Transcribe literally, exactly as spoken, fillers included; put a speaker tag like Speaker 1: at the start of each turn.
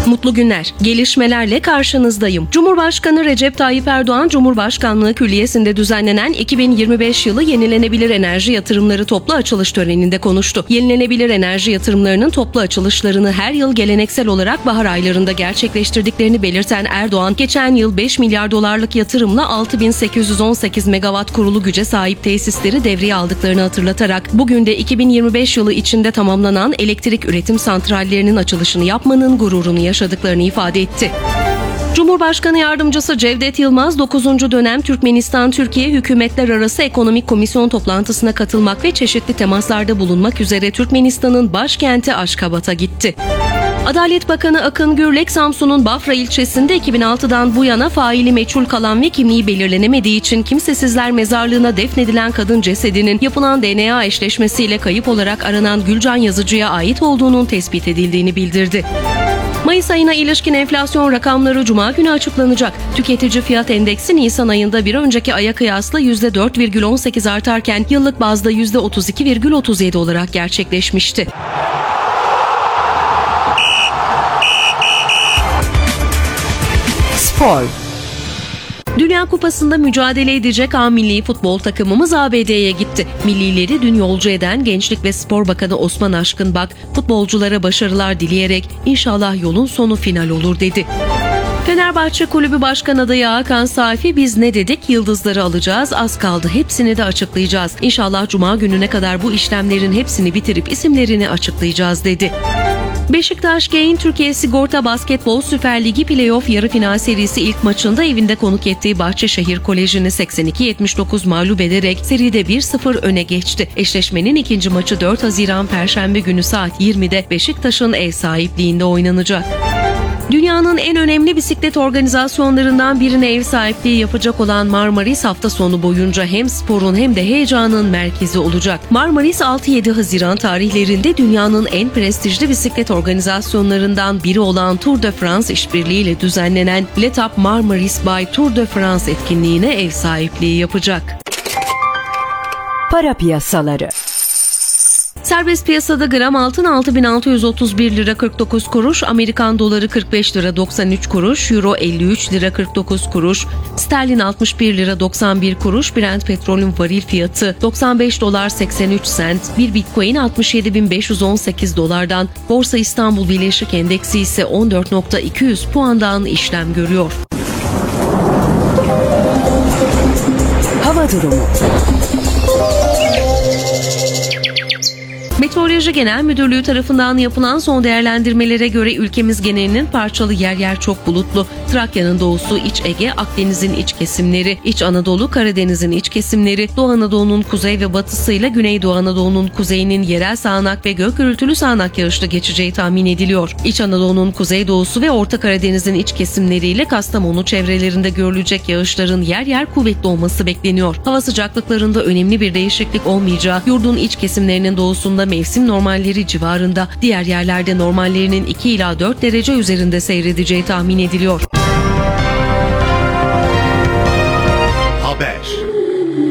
Speaker 1: Mutlu günler. Gelişmelerle karşınızdayım. Cumhurbaşkanı Recep Tayyip Erdoğan, Cumhurbaşkanlığı Külliyesi'nde düzenlenen iki bin yirmi beş yılı Yenilenebilir Enerji Yatırımları toplu açılış töreninde konuştu. Yenilenebilir enerji yatırımlarının toplu açılışlarını her yıl geleneksel olarak bahar aylarında gerçekleştirdiklerini belirten Erdoğan, geçen yıl beş milyar dolarlık yatırımla altı bin sekiz yüz on sekiz megawatt kurulu güce sahip tesisleri devreye aldıklarını hatırlatarak, bugün de iki bin yirmi beş yılı içinde tamamlanan elektrik üretim santrallerinin açılışını yapmanın gururunu yaşadıklarını ifade etti. Cumhurbaşkanı Yardımcısı Cevdet Yılmaz, dokuzuncu dönem Türkmenistan-Türkiye Hükümetler Arası Ekonomik Komisyon toplantısına katılmak ve çeşitli temaslarda bulunmak üzere Türkmenistan'ın başkenti Aşkabat'a gitti. Adalet Bakanı Akın Gürlek, Samsun'un Bafra ilçesinde iki bin altıdan bu yana faili meçhul kalan ve kimliği belirlenemediği için Kimsesizler Mezarlığı'na defnedilen kadın cesedinin yapılan D N A eşleşmesiyle kayıp olarak aranan Gülcan Yazıcı'ya ait olduğunun tespit edildiğini bildirdi. Mayıs ayına ilişkin enflasyon rakamları Cuma günü açıklanacak. Tüketici fiyat endeksi Nisan ayında bir önceki aya kıyasla yüzde dört virgül on sekiz artarken yıllık bazda yüzde otuz iki virgül otuz yedi olarak gerçekleşmişti.
Speaker 2: Spor.
Speaker 1: Dünya Kupası'nda mücadele edecek A milli futbol takımımız A B D'ye gitti. Millileri dün yolcu eden Gençlik ve Spor Bakanı Osman Aşkınbak, futbolculara başarılar dileyerek inşallah yolun sonu final olur dedi. Fenerbahçe Kulübü Başkan adayı Hakan Safi, biz ne dedik? Yıldızları alacağız, az kaldı, hepsini de açıklayacağız. İnşallah Cuma gününe kadar bu işlemlerin hepsini bitirip isimlerini açıklayacağız dedi. Beşiktaş Gain Türkiye Sigorta Basketbol Süper Ligi Playoff yarı final serisi ilk maçında evinde konuk ettiği Bahçeşehir Koleji'ni seksen iki yetmiş dokuz mağlup ederek seride bir sıfır öne geçti. Eşleşmenin ikinci maçı dört Haziran Perşembe günü saat yirmide Beşiktaş'ın ev sahipliğinde oynanacak. Dünyanın en önemli bisiklet organizasyonlarından birine ev sahipliği yapacak olan Marmaris hafta sonu boyunca hem sporun hem de heyecanın merkezi olacak. Marmaris altı yedi Haziran tarihlerinde dünyanın en prestijli bisiklet organizasyonlarından biri olan Tour de France işbirliğiyle düzenlenen L'Etape Marmaris by Tour de France etkinliğine ev sahipliği yapacak.
Speaker 2: Para piyasaları.
Speaker 1: Serbest piyasada gram altın altı bin altı yüz otuz bir lira kırk dokuz kuruş, Amerikan doları kırk beş lira doksan üç kuruş, Euro elli üç lira kırk dokuz kuruş, sterlin altmış bir lira doksan bir kuruş, Brent petrolün varil fiyatı doksan beş dolar seksen üç sent, bir Bitcoin altmış yedi bin beş yüz on sekiz dolardan, Borsa İstanbul Birleşik Endeksi ise on dört bin iki yüz puandan işlem görüyor.
Speaker 2: Hava durumu.
Speaker 1: Meteoroloji Genel Müdürlüğü tarafından yapılan son değerlendirmelere göre ülkemiz genelinin parçalı, yer yer çok bulutlu. Trakya'nın doğusu, İç Ege, Akdeniz'in iç kesimleri, İç Anadolu, Karadeniz'in iç kesimleri, Doğu Anadolu'nun kuzey ve batısıyla Güneydoğu Anadolu'nun kuzeyinin yerel sağanak ve gök gürültülü sağanak yağışlı geçeceği tahmin ediliyor. İç Anadolu'nun kuzeydoğusu ve Orta Karadeniz'in iç kesimleriyle Kastamonu çevrelerinde görülecek yağışların yer yer kuvvetli olması bekleniyor. Hava sıcaklıklarında önemli bir değişiklik olmayacağı, yurdun iç kesimlerinin doğusunda mevsim normalleri civarında, diğer yerlerde normallerinin iki ila dört derece üzerinde seyredeceği tahmin ediliyor.
Speaker 3: Haber.